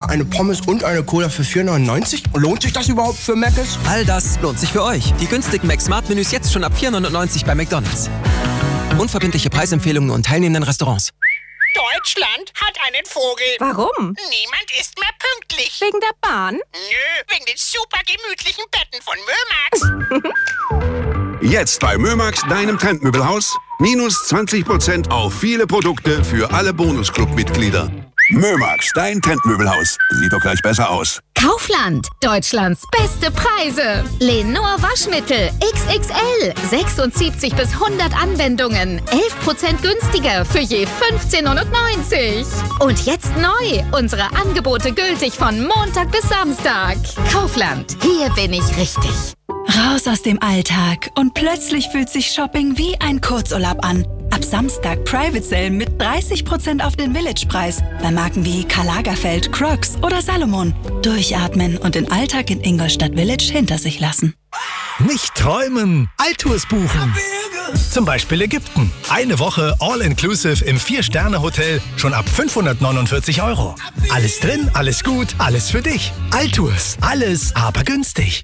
eine Pommes und eine Cola für 4,99? Lohnt sich das überhaupt für Mc's? All das lohnt sich für euch. Die günstigen Mac-Smart-Menüs jetzt schon ab 4,99 bei McDonald's. Unverbindliche Preisempfehlungen und teilnehmenden Restaurants. Deutschland hat einen Vogel. Warum? Niemand ist mehr pünktlich. Wegen der Bahn? Nö, wegen den super gemütlichen Betten von Mömax. Jetzt bei Mömax, deinem Trendmöbelhaus. Minus 20% auf viele Produkte für alle Bonusclub-Mitglieder. Mömax, dein Trendmöbelhaus. Sieht doch gleich besser aus. Kaufland, Deutschlands beste Preise. Lenor Waschmittel XXL, 76 bis 100 Anwendungen, 11% günstiger für je 15,99 €. Und jetzt neu, unsere Angebote gültig von Montag bis Samstag. Kaufland, hier bin ich richtig. Raus aus dem Alltag und plötzlich fühlt sich Shopping wie ein Kurzurlaub an. Ab Samstag Private Sale mit 30% auf den Village-Preis bei Marken wie Karl Lagerfeld, Crocs oder Salomon. Durchatmen und den Alltag in Ingolstadt Village hinter sich lassen. Nicht träumen, Alltours buchen. Zum Beispiel Ägypten. Eine Woche All-Inclusive im 4-Sterne-Hotel schon ab 549 €. Alles drin, alles gut, alles für dich. Alltours, alles aber günstig.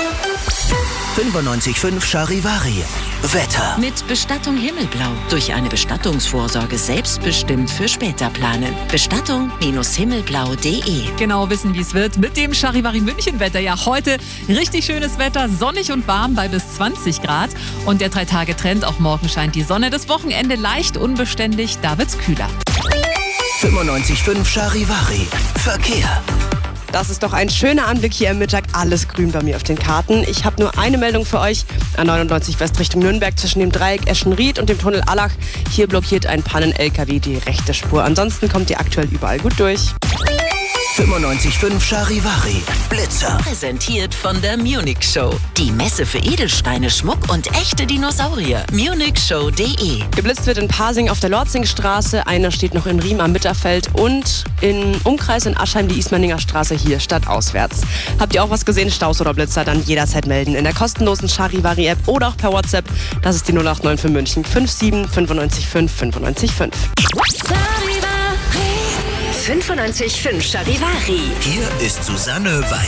95.5 Charivari. Wetter. Mit Bestattung Himmelblau. Durch eine Bestattungsvorsorge selbstbestimmt für später planen. Bestattung-himmelblau.de. Genau wissen, wie es wird mit dem Charivari München Wetter. Ja, heute richtig schönes Wetter, sonnig und warm bei bis 20 Grad. Und der 3-Tage-Trend, auch morgen scheint die Sonne. Das Wochenende leicht unbeständig, da wird's kühler. 95.5 Charivari. Verkehr. Das ist doch ein schöner Anblick hier am Mittag. Alles grün bei mir auf den Karten. Ich habe nur eine Meldung für euch. A99 West Richtung Nürnberg zwischen dem Dreieck Eschenried und dem Tunnel Allach. Hier blockiert ein Pannen-LKW die rechte Spur. Ansonsten kommt ihr aktuell überall gut durch. 95.5 Charivari. Blitzer. Präsentiert von der Munich Show. Die Messe für Edelsteine, Schmuck und echte Dinosaurier. munichshow.de. Geblitzt wird in Pasing auf der Lortzingstraße. Einer steht noch in Riem am Mitterfeld. Und im Umkreis in Aschheim die Ismaninger Straße hier stadtauswärts. Habt ihr auch was gesehen? Staus oder Blitzer? Dann jederzeit melden. In der kostenlosen Charivari-App oder auch per WhatsApp. Das ist die 089 für München 57 95 5 95 5. 95.5 Charivari. Hier ist Susanne Weiß.